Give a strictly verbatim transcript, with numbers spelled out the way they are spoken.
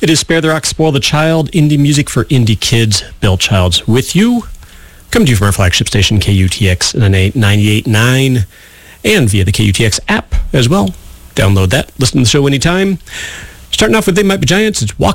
It is Spare the Rock, Spoil the Child, indie music for indie kids. Bill Childs with you. Coming to you from our flagship station, K U T X ninety-eight point nine, and via the K U T X app as well. Download that. Listen to the show anytime. Starting off with They Might Be Giants, it's Walk